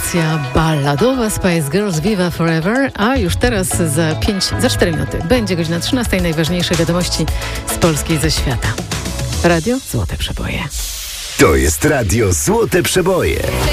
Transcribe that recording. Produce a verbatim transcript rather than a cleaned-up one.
wersja balladowa Spice Girls Viva Forever, a już teraz za pięć, za cztery minuty będzie godzina trzynasta i najważniejsze wiadomości z Polski i ze świata. Radio Złote Przeboje. To jest Radio Złote Przeboje.